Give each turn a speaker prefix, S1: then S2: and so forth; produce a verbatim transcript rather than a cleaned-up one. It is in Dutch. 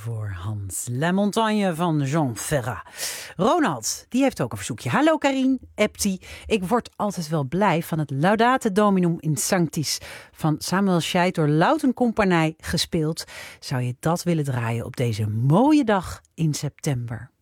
S1: voor Hans La Montagne van Jean Ferrat. Ronald, die heeft ook een verzoekje. Hallo Karien, Epti. Ik word altijd wel blij van het Laudate Dominum in Sanctis van Samuel Scheidt door Louten Compagnie gespeeld. Zou je dat willen draaien op deze mooie dag in september?